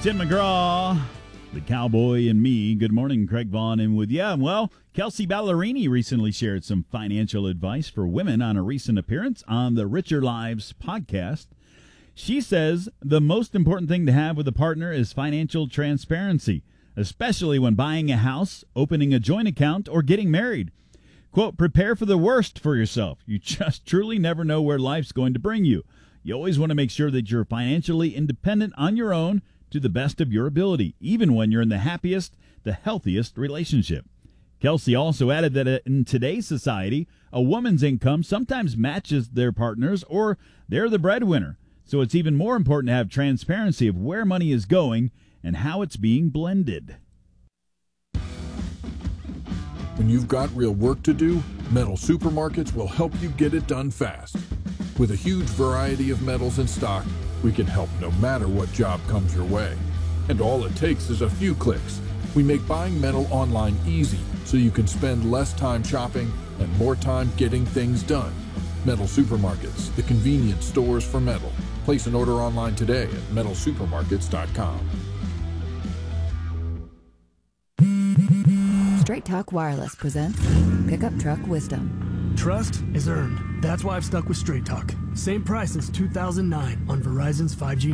Tim McGraw, the Cowboy and Me. Good morning, Craig Vaughn, and with you. Well, Kelsey Ballerini recently shared some financial advice for women on a recent appearance on the Richer Lives podcast. She says the most important thing to have with a partner is financial transparency, especially when buying a house, opening a joint account, or getting married. Quote, prepare for the worst for yourself. You just truly never know where life's going to bring you. You always want to make sure that you're financially independent on your own to the best of your ability, even when you're in the happiest, the healthiest relationship. Kelsey also added that in today's society, a woman's income sometimes matches their partner's or they're the breadwinner. So it's even more important to have transparency of where money is going and how it's being blended. When you've got real work to do, Metal Supermarkets will help you get it done fast. With a huge variety of metals in stock, we can help no matter what job comes your way. And all it takes is a few clicks. We make buying metal online easy so you can spend less time shopping and more time getting things done. Metal Supermarkets, the convenient stores for metal. Place an order online today at metalsupermarkets.com. Straight Talk Wireless presents Pickup Truck Wisdom. Trust is earned. That's why I've stuck with Straight Talk. Same price since 2009 on Verizon's 5G